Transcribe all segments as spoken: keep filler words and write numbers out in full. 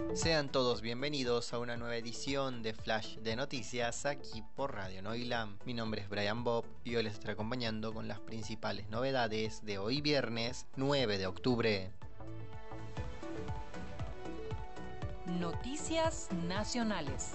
Sean todos bienvenidos a una nueva edición de Flash de Noticias aquí por Radio Noilam. Mi nombre es Brian Bob y hoy les estaré acompañando con las principales novedades de hoy viernes nueve de octubre. Noticias nacionales.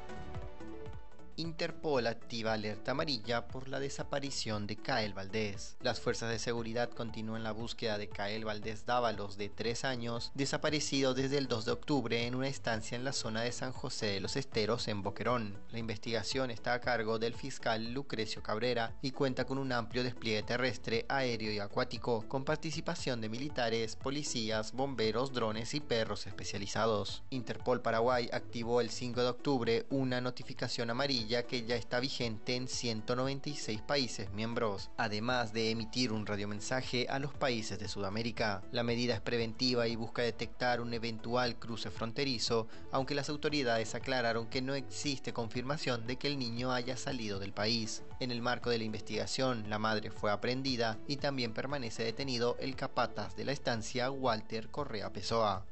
Interpol activa alerta amarilla por la desaparición de Kael Valdés. Las fuerzas de seguridad continúan la búsqueda de Kael Valdés Dávalos, de tres años, desaparecido desde el dos de octubre en una estancia en la zona de San José de los Esteros, en Boquerón. La investigación está a cargo del fiscal Lucrecio Cabrera y cuenta con un amplio despliegue terrestre, aéreo y acuático, con participación de militares, policías, bomberos, drones y perros especializados. Interpol Paraguay activó el cinco de octubre una notificación amarilla que ya está vigente en ciento noventa y seis países miembros, además de emitir un radiomensaje a los países de Sudamérica. La medida es preventiva y busca detectar un eventual cruce fronterizo, aunque las autoridades aclararon que no existe confirmación de que el niño haya salido del país. En el marco de la investigación, la madre fue aprehendida y también permanece detenido el capataz de la estancia, Walter Correa Pessoa.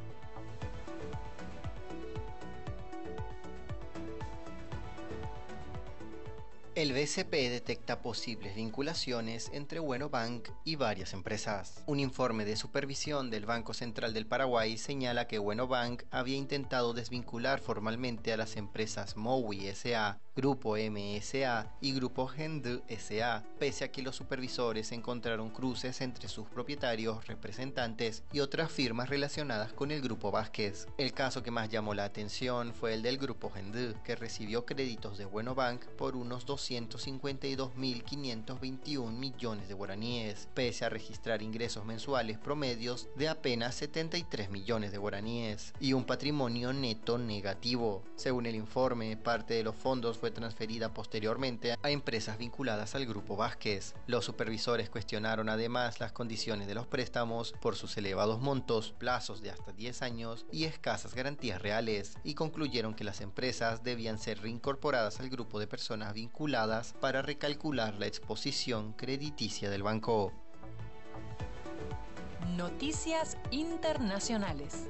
El B C P detecta posibles vinculaciones entre Bueno Bank y varias empresas. Un informe de supervisión del Banco Central del Paraguay señala que Bueno Bank había intentado desvincular formalmente a las empresas Mowi S A, Grupo M S A y Grupo Gendu S A, pese a que los supervisores encontraron cruces entre sus propietarios, representantes y otras firmas relacionadas con el Grupo Vázquez. El caso que más llamó la atención fue el del Grupo Gendu, que recibió créditos de Bueno Bank por unos doscientos cincuenta y dos mil quinientos veintiún millones de guaraníes, pese a registrar ingresos mensuales promedios de apenas setenta y tres millones de guaraníes y un patrimonio neto negativo. Según el informe, parte de los fondos fue transferida posteriormente a empresas vinculadas al Grupo Vázquez. Los supervisores cuestionaron además las condiciones de los préstamos por sus elevados montos, plazos de hasta diez años y escasas garantías reales, y concluyeron que las empresas debían ser reincorporadas al grupo de personas vinculadas para recalcular la exposición crediticia del banco. Noticias internacionales.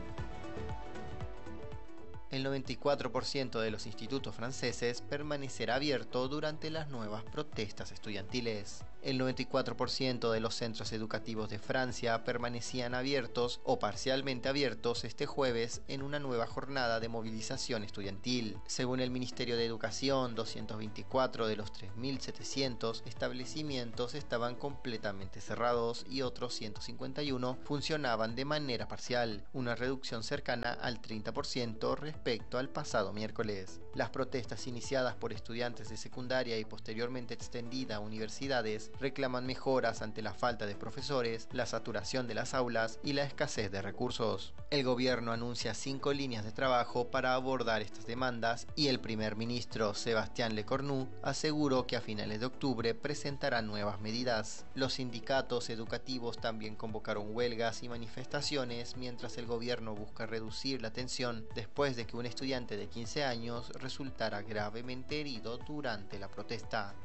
El noventa y cuatro por ciento de los institutos franceses permanecerá abierto durante las nuevas protestas estudiantiles. El noventa y cuatro por ciento de los centros educativos de Francia permanecían abiertos o parcialmente abiertos este jueves en una nueva jornada de movilización estudiantil. Según el Ministerio de Educación, doscientos veinticuatro de los tres mil setecientos establecimientos estaban completamente cerrados y otros ciento cincuenta y uno funcionaban de manera parcial, una reducción cercana al treinta por ciento respecto respecto al pasado miércoles. Las protestas iniciadas por estudiantes de secundaria y posteriormente extendida a universidades reclaman mejoras ante la falta de profesores, la saturación de las aulas y la escasez de recursos. El gobierno anuncia cinco líneas de trabajo para abordar estas demandas y el primer ministro Sebastián Lecornu aseguró que a finales de octubre presentará nuevas medidas. Los sindicatos educativos también convocaron huelgas y manifestaciones mientras el gobierno busca reducir la tensión después de que un estudiante de quince años resultara gravemente herido durante la protesta.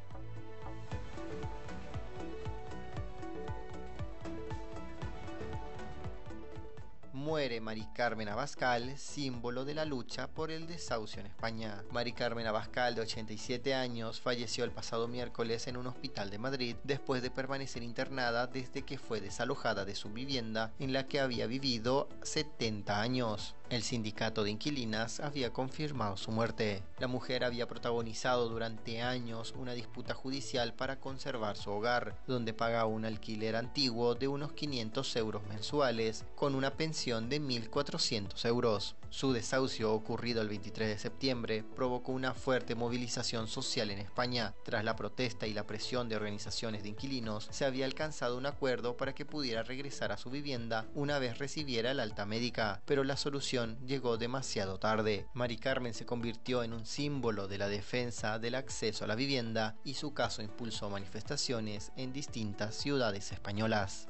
Muere Mari Carmen Abascal, símbolo de la lucha por el desahucio en España. Mari Carmen Abascal, de ochenta y siete años, falleció el pasado miércoles en un hospital de Madrid después de permanecer internada desde que fue desalojada de su vivienda en la que había vivido setenta años. El sindicato de inquilinas había confirmado su muerte. La mujer había protagonizado durante años una disputa judicial para conservar su hogar, donde pagaba un alquiler antiguo de unos quinientos euros mensuales, con una pensión de mil cuatrocientos euros. Su desahucio, ocurrido el veintitrés de septiembre, provocó una fuerte movilización social en España. Tras la protesta y la presión de organizaciones de inquilinos, se había alcanzado un acuerdo para que pudiera regresar a su vivienda una vez recibiera el alta médica, pero la solución llegó demasiado tarde. Mari Carmen se convirtió en un símbolo de la defensa del acceso a la vivienda y su caso impulsó manifestaciones en distintas ciudades españolas.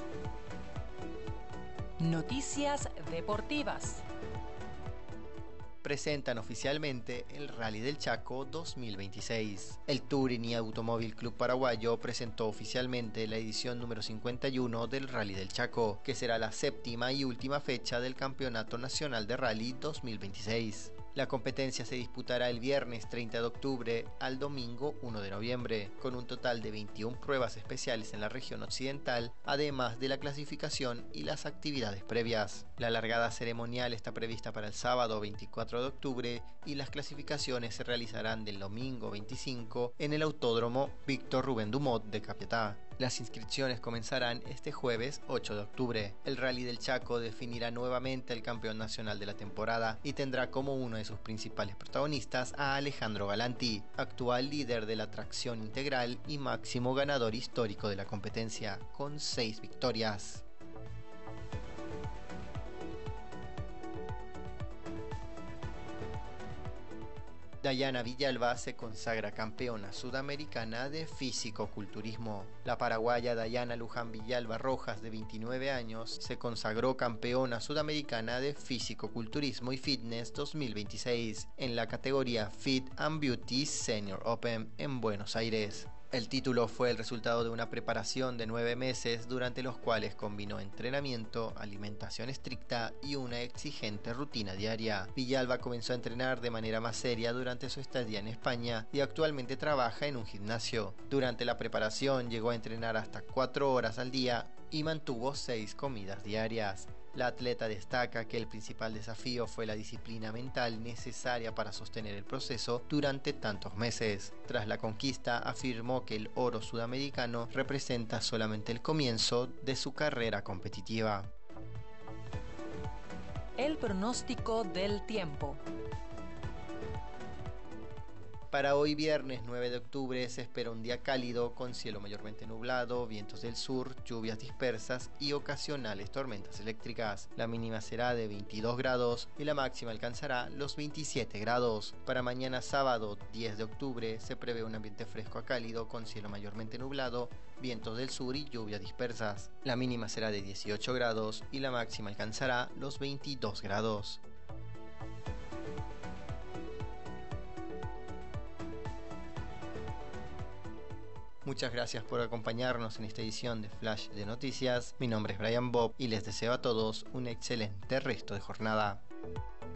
Noticias deportivas. presentan oficialmente el Rally del Chaco dos mil veintiséis. El Touring y Automóvil Club Paraguayo presentó oficialmente la edición número cincuenta y uno del Rally del Chaco, que será la séptima y última fecha del Campeonato Nacional de Rally dos mil veintiséis. La competencia se disputará el viernes treinta de octubre al domingo uno de noviembre, con un total de veintiuna pruebas especiales en la región occidental, además de la clasificación y las actividades previas. La largada ceremonial está prevista para el sábado veinticuatro de octubre y las clasificaciones se realizarán del domingo veinticinco en el Autódromo Víctor Rubén Dumont de Capiatá. Las inscripciones comenzarán este jueves ocho de octubre. El Rally del Chaco definirá nuevamente el campeón nacional de la temporada y tendrá como uno de sus principales protagonistas a Alejandro Galanti, actual líder de la tracción integral y máximo ganador histórico de la competencia, con seis victorias. Dayana Villalba se consagra campeona sudamericana de físico-culturismo. La paraguaya Dayana Luján Villalba Rojas, de veintinueve años, se consagró campeona sudamericana de físico-culturismo y fitness dos mil veintiséis en la categoría Fit and Beauty Senior Open en Buenos Aires. El título fue el resultado de una preparación de nueve meses durante los cuales combinó entrenamiento, alimentación estricta y una exigente rutina diaria. Villalba comenzó a entrenar de manera más seria durante su estadía en España y actualmente trabaja en un gimnasio. Durante la preparación llegó a entrenar hasta cuatro horas al día y mantuvo seis comidas diarias. La atleta destaca que el principal desafío fue la disciplina mental necesaria para sostener el proceso durante tantos meses. Tras la conquista, afirmó que el oro sudamericano representa solamente el comienzo de su carrera competitiva. El pronóstico del tiempo. Para hoy viernes nueve de octubre se espera un día cálido con cielo mayormente nublado, vientos del sur, lluvias dispersas y ocasionales tormentas eléctricas. La mínima será de veintidós grados y la máxima alcanzará los veintisiete grados. Para mañana sábado diez de octubre se prevé un ambiente fresco a cálido con cielo mayormente nublado, vientos del sur y lluvias dispersas. La mínima será de dieciocho grados y la máxima alcanzará los veintidós grados. Muchas gracias por acompañarnos en esta edición de Flash de Noticias. Mi nombre es Brian Bob y les deseo a todos un excelente resto de jornada.